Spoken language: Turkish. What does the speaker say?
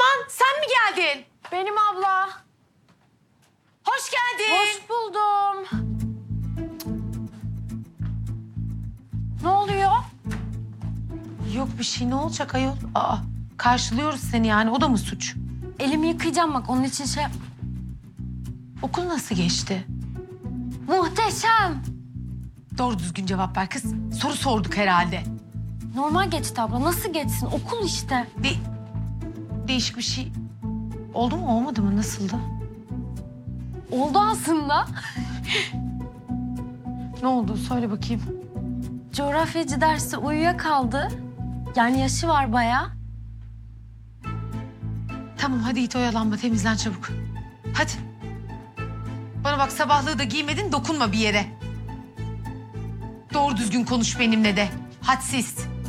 Suzan sen mi geldin? Benim abla. Hoş geldin. Hoş buldum. Ne oluyor? Yok bir şey, ne olacak ayol? Aa, karşılıyoruz seni yani, o da mı suç? Elimi yıkayacağım bak onun için şey... Okul nasıl geçti? Muhteşem. Doğru düzgün cevap ver kız. Soru sorduk herhalde. Normal geçti abla. Nasıl geçsin? Okul işte. Değişik bir şey oldu mu olmadı mı, nasıldı? Oldu aslında. Ne oldu söyle bakayım. Coğrafyacı dersi uyuyakaldı. Yani yaşı var bayağı. Tamam hadi git oyalanma, temizlen çabuk. Hadi. Bana bak, sabahlığı da giymedin, dokunma bir yere. Doğru düzgün konuş benimle de. Hadsiz.